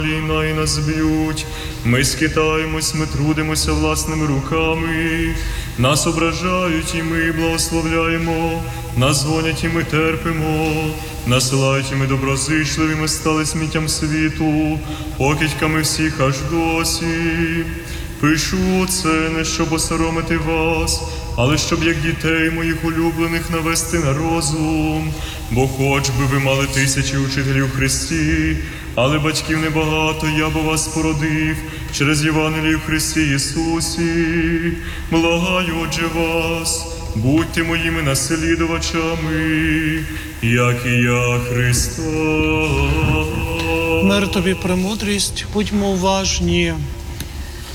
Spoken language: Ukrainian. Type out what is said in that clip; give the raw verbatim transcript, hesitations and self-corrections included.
війна і нас б'ють. Ми скитаємось, ми трудимося власними руками. Нас ображають, і ми благословляємо. Нас гонять, і ми терпимо. Насилають, і ми доброзичливими стали сміттям світу, покидьками всіх аж досі. Пишу це не щоб осоромити вас, але щоб, як дітей моїх улюблених, навести на розум. Бо хоч би ви мали тисячі учителів в Христі, але батьків небагато, я бо вас породив через Євангелію в Христі Ісусі. Благаю, отже, вас, будьте моїми наслідувачами, як і я Христа. Мир тобі, премудрість, будьмо уважні.